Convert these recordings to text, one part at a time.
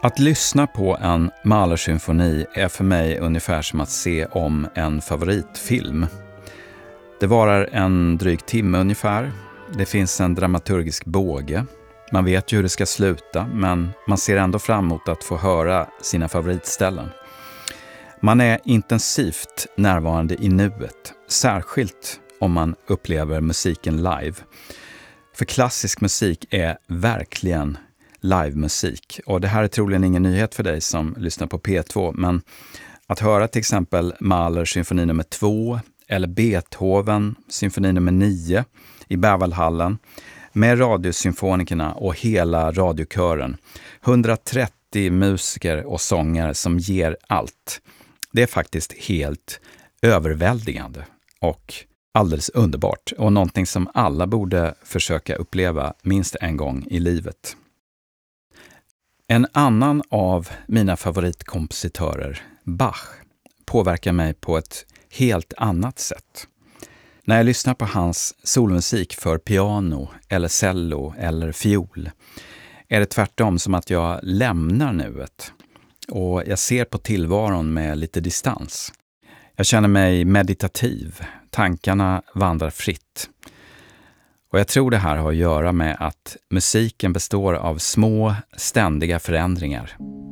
Att lyssna på en Mahler-symfoni är för mig ungefär som att se om en favoritfilm. Det varar en dryg timme ungefär. Det finns en dramaturgisk båge. Man vet ju hur det ska sluta, men man ser ändå fram emot att få höra sina favoritställen. Man är intensivt närvarande i nuet, särskilt om man upplever musiken live. För klassisk musik är verkligen livemusik. Och det här är troligen ingen nyhet för dig som lyssnar på P2, men att höra till exempel Mahler symfoni nummer 2 eller Beethoven symfoni nummer 9 i Berwaldhallen med radiosymfonikerna och hela radiokören. 130 musiker och sångare som ger allt. Det är faktiskt helt överväldigande och alldeles underbart och någonting som alla borde försöka uppleva minst en gång i livet. En annan av mina favoritkompositörer, Bach, påverkar mig på ett helt annat sätt. När jag lyssnar på hans solmusik för piano eller cello eller fiol är det tvärtom som att jag lämnar nuet och jag ser på tillvaron med lite distans. Jag känner mig meditativ, tankarna vandrar fritt. Och jag tror det här har att göra med att musiken består av små, ständiga förändringar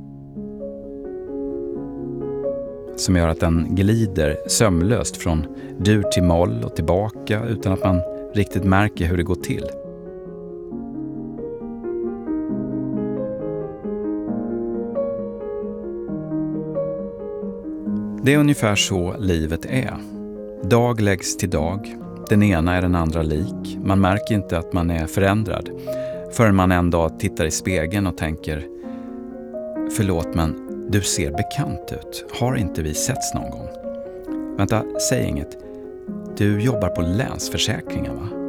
som gör att den glider sömlöst från dur till moll och tillbaka utan att man riktigt märker hur det går till. Det är ungefär så livet är. Dag läggs till dag. Den ena är den andra lik. Man märker inte att man är förändrad förrän man en dag tittar i spegeln och tänker: förlåt, men du ser bekant ut. Har inte vi setts någon gång? Vänta, säg inget. Du jobbar på Länsförsäkringen, va?